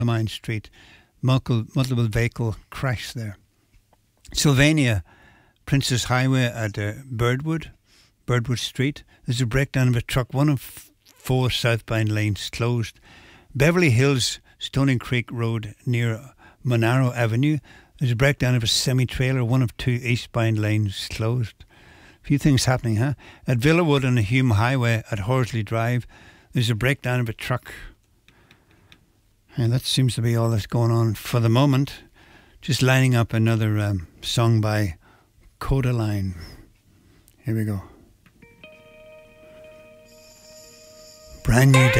Mine Street. Multiple vehicle crash there. Sylvania, Princess Highway at Birdwood Street. There's a breakdown of a truck. One of 4 southbound lanes closed. Beverly Hills, Stony Creek Road near Monaro Avenue. There's a breakdown of a semi-trailer. 1 of 2 eastbound lanes closed. A few things happening, huh? At Villawood on the Hume Highway at Horsley Drive, there's a breakdown of a truck. And that seems to be all that's going on for the moment. Just lining up another song by Codaline. Here we go. Brand new day.